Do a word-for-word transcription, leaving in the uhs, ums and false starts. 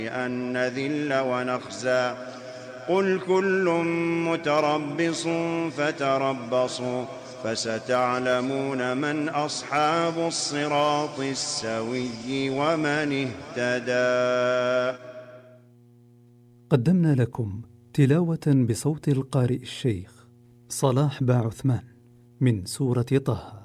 أن نذل ونخزى قل كل متربص فتربصوا فستعلمون من أصحاب الصراط السوي ومن اهتدى. قدمنا لكم تلاوة بصوت القارئ الشيخ صلاح باعثمان من سورة طه.